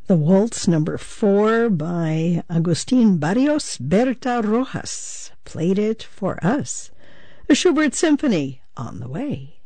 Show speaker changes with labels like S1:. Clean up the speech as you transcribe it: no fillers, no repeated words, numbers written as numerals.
S1: The Waltz Number 4 by Agustin Barrios Berta Rojas played it for us. A Schubert Symphony on the way.